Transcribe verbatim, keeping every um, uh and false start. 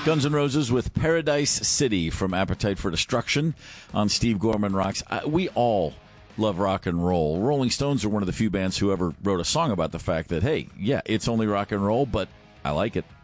Guns N' Roses with Paradise City from Appetite for Destruction on Steve Gorman Rocks. Uh, we all love rock and roll. Rolling Stones are one of the few bands who ever wrote a song about the fact that, hey, yeah, it's only rock and roll, but I like it.